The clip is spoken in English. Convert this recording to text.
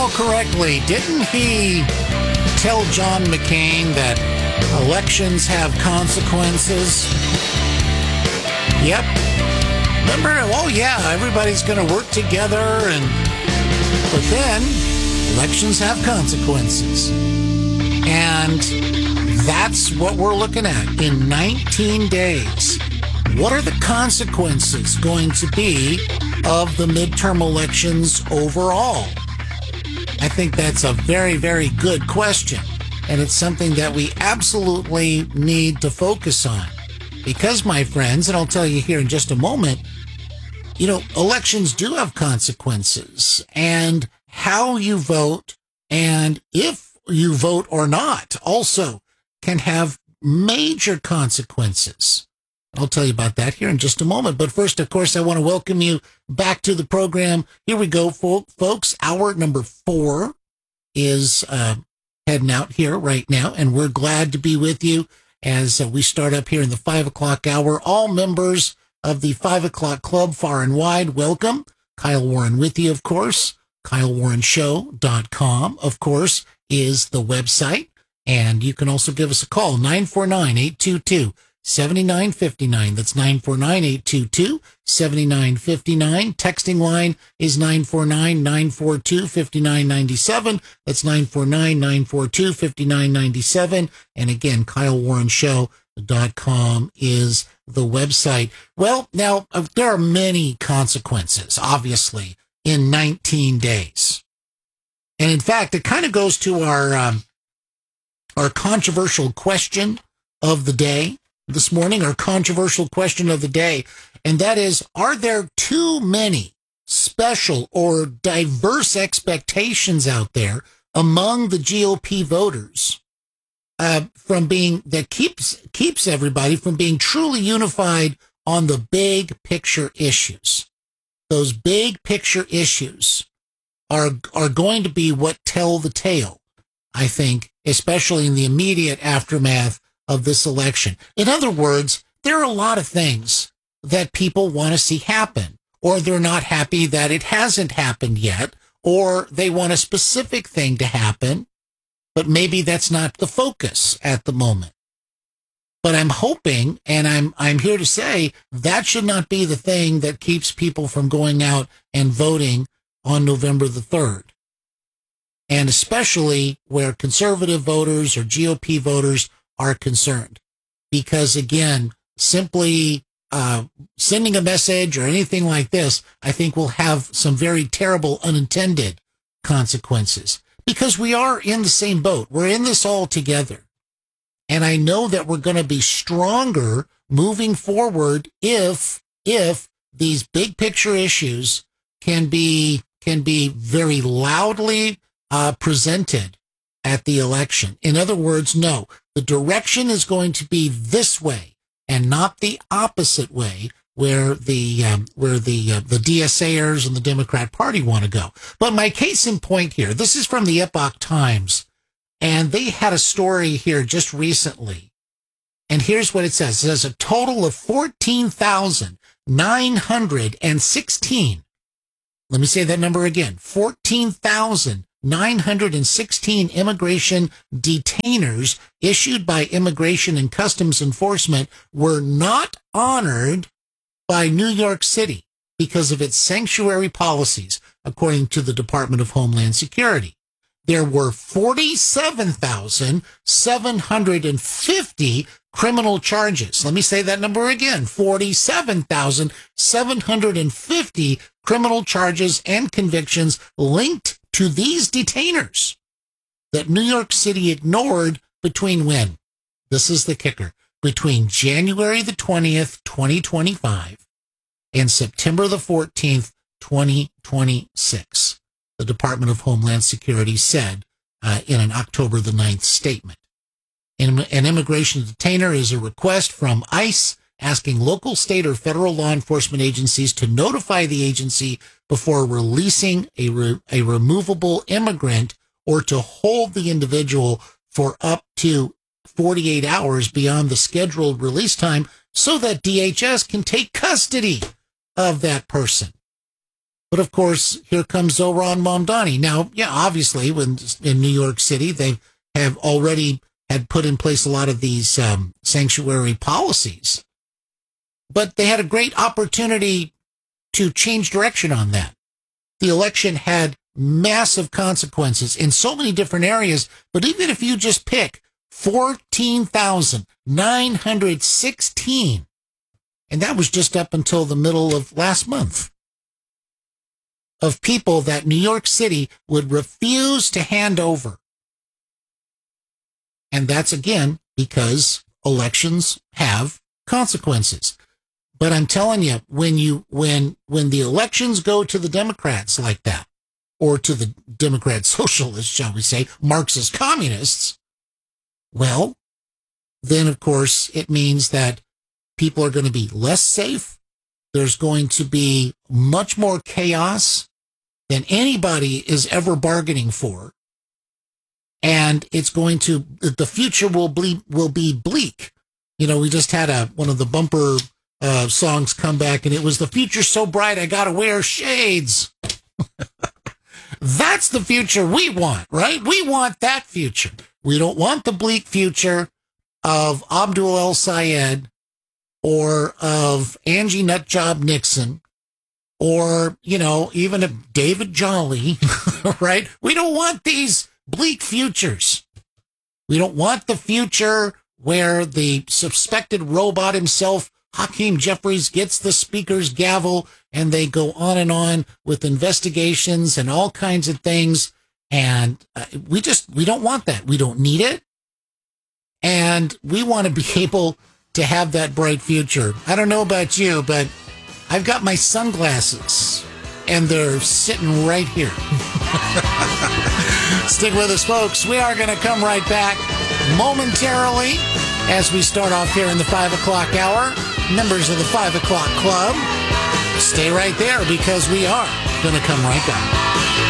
Correctly, didn't he tell John McCain that elections have consequences? Yep. Remember? Oh, yeah, everybody's going to work together, but then elections have consequences. And that's what we're looking at in 19 days. What are the consequences going to be of the midterm elections overall? I think that's a very, very good question. And it's something that we absolutely need to focus on. Because, my friends, and I'll tell you here in just a moment, elections do have consequences. And how you vote and if you vote or not also can have major consequences. I'll tell you about that here in just a moment. But first, of course, I want to welcome you back to the program. Here we go, folks. Hour number 4 is heading out here right now, and we're glad to be with you as we start up here in the 5 o'clock hour. All members of the 5 o'clock club far and wide, welcome. Kyle Warren with you, of course. KyleWarrenShow.com, of course, is the website. And you can also give us a call, 949-822-7959. That's 949-822-7959. Texting line is 949-942-5997. That's 949-942-5997. And again, KyleWarrenShow.com is the website. Well, now, there are many consequences, obviously, in 19 days. And in fact, it kind of goes to our controversial question of the day this morning, our controversial question of the day, and that is, are there too many special or diverse expectations out there among the GOP voters that keeps everybody from being truly unified on the big picture issues? Those big picture issues are going to be what tell the tale, I think, especially in the immediate aftermath of this election. In other words, there are a lot of things that people want to see happen, or they're not happy that it hasn't happened yet, or they want a specific thing to happen, but maybe that's not the focus at the moment. But I'm hoping, and I'm here to say, that should not be the thing that keeps people from going out and voting on November the 3rd. And especially where conservative voters or GOP voters are concerned. Because again, simply sending a message or anything like this, I think will have some very terrible unintended consequences. Because we are in the same boat. We're in this all together. And I know that we're going to be stronger moving forward if these big picture issues can be very loudly presented at the election. In other words, no, the direction is going to be this way and not the opposite way where the DSAers and the Democrat Party want to go. But my case in point here, this is from the Epoch Times, and they had a story here just recently. And here's what it says. It says a total of 14,916. Let me say that number again. 14,916 immigration detainers issued by Immigration and Customs Enforcement were not honored by New York City because of its sanctuary policies, according to the Department of Homeland Security. There were 47,750 criminal charges. Let me say that number again. 47,750 criminal charges and convictions linked to these detainers that New York City ignored between when? This is the kicker. Between January the 20th, 2025 and September the 14th, 2026. The Department of Homeland Security said in an October the 9th statement. An immigration detainer is a request from ICE asking local, state, or federal law enforcement agencies to notify the agency before releasing a removable immigrant or to hold the individual for up to 48 hours beyond the scheduled release time so that DHS can take custody of that person. But of course, here comes Zohran Mamdani. Now, yeah, obviously, when in New York City, they have already had put in place a lot of these sanctuary policies. But they had a great opportunity to change direction on that. The election had massive consequences in so many different areas, but even if you just pick 14,916, and that was just up until the middle of last month, of people that New York City would refuse to hand over. And that's, again, because elections have consequences. But I'm telling you, when the elections go to the Democrats like that, or to the Democrat socialists, shall we say, Marxist communists, well, then, of course, it means that people are going to be less safe. There's going to be much more chaos than anybody is ever bargaining for. And the future will be bleak. You know, we just had one of the bumper songs come back, and it was "The future's so bright, I gotta wear shades." That's the future we want, right? We want that future. We don't want the bleak future of Abdul El Sayed or of Angie Nutjob Nixon or, you know, even of David Jolly, right? We don't want these bleak futures. We don't want the future where the suspected robot himself, Hakeem Jeffries, gets the speaker's gavel and they go on with investigations and all kinds of things. And we don't want that. We don't need it. And we want to be able to have that bright future. I don't know about you, but I've got my sunglasses and they're sitting right here. Stick with us, folks. We are going to come right back momentarily as we start off here in the 5 o'clock hour. Members of the 5 o'clock club, stay right there because we are going to come right back.